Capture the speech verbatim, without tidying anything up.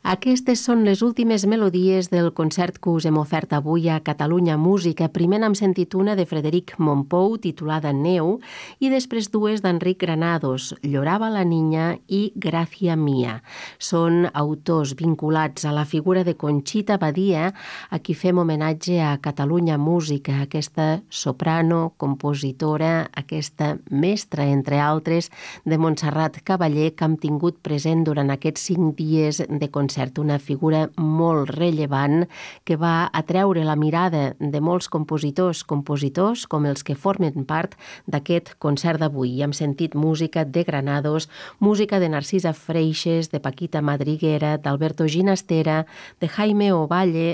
Aquestes són les últimes melodies del concert que us hem ofert avui a Catalunya Música. Primer n'hem sentit una de Frederic Mompou, titulada Neu, i després dues d'Enric Granados, Llorava la niña i Gràcia mia. Són autors vinculats a la figura de Conxita Badia, a qui fem homenatge a Catalunya Música, aquesta soprano, compositora, aquesta mestra, entre altres, de Montserrat Cavaller, que hem tingut present durant aquests cinc dies de concert, una figura molt rellevant que va atreure la mirada de molts compositors, compositors com els que formen part d'aquest concert d'avui. Hem sentit música de Granados, música de Narcisa Freixes, de Paquita Madriguera, d'Alberto Ginastera, de Jaime Ovalle,